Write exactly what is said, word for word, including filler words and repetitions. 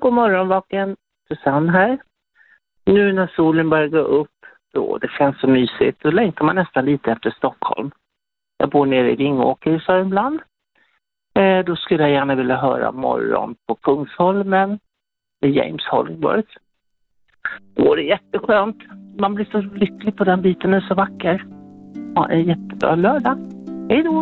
god morgon, Vaken. Susanne här. Nu när solen börjar gå upp, då det känns så mysigt. Då längtar man nästan lite efter Stockholm. Jag bor nere i Vingåker i Sörmland. Eh, då skulle jag gärna vilja höra morgon på Kungsholmen med James Holmberg. Då är det jätteskönt. Man blir så lycklig på den biten, är så vacker. Ha en jättebra lördag. Hej då!